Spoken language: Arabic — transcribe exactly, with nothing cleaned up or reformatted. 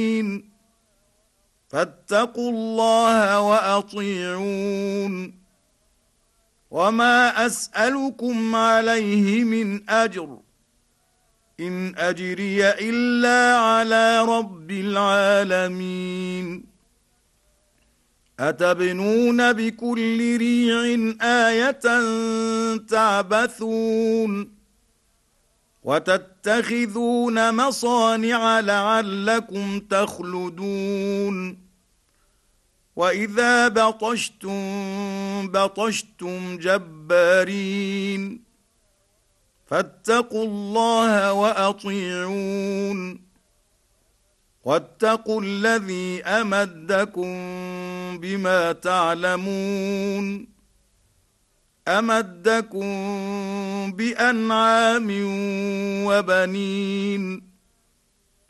فاتقوا الله وأطيعون وما أسألكم عليه من أجر إن أجري إلا على رب العالمين أتبنون بكل ريع آية تعبثون وتتخذون مصانع لعلكم تخلدون وإذا بطشتم بطشتم جبارين فاتقوا الله وأطيعون واتقوا الذي أمدكم بما تعلمون أمدكم بأنعام وبنين